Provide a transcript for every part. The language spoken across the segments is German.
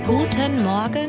Guten Morgen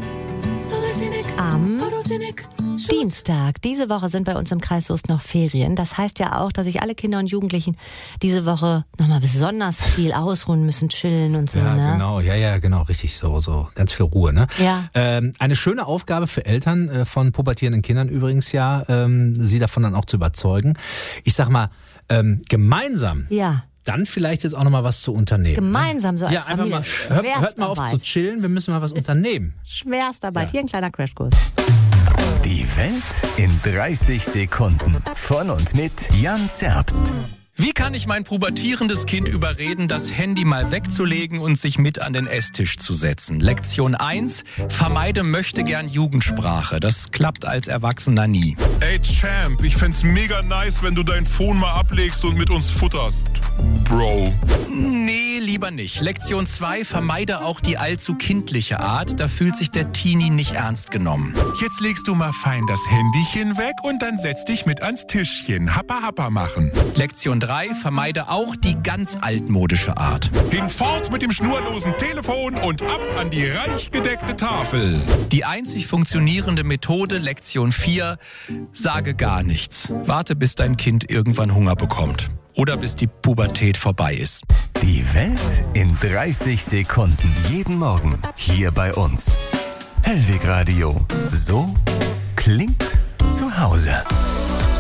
am Dienstag. Diese Woche sind bei uns im Kreis Soest noch Ferien. Das heißt ja auch, dass sich alle Kinder und Jugendlichen diese Woche nochmal besonders viel ausruhen müssen, chillen und so. Ja, ne? genau, richtig so ganz viel Ruhe, ne? Ja. Eine schöne Aufgabe für Eltern von pubertierenden Kindern übrigens ja, sie davon dann auch zu überzeugen. Ich sag mal, gemeinsam. Ja. Dann vielleicht jetzt auch nochmal was zu unternehmen. Gemeinsam, so als ja, Familie. einfach mal, hört mal auf zu chillen, wir müssen mal was unternehmen. Schwerstarbeit. Ja. Hier ein kleiner Crashkurs. Die Welt in 30 Sekunden. Von und mit Jan Zerbst. Wie kann ich mein pubertierendes Kind überreden, das Handy mal wegzulegen und sich mit an den Esstisch zu setzen? Lektion 1. Vermeide möchtegern Jugendsprache. Das klappt als Erwachsener nie. Ey Champ, ich fänd's mega nice, wenn du dein Phone mal ablegst und mit uns futterst. Bro. Nee, lieber nicht. Lektion 2. Vermeide auch die allzu kindliche Art. Da fühlt sich der Teenie nicht ernst genommen. Jetzt legst du mal fein das Handychen weg und dann setz dich mit ans Tischchen. Happa happa machen. Lektion 3. Vermeide auch die ganz altmodische Art. Hinfort mit dem schnurlosen Telefon und ab an die reich gedeckte Tafel. Die einzig funktionierende Methode, Lektion 4, sage gar nichts. Warte, bis dein Kind irgendwann Hunger bekommt. Oder bis die Pubertät vorbei ist. Die Welt in 30 Sekunden. Jeden Morgen hier bei uns. Hellweg Radio. So klingt zu Hause.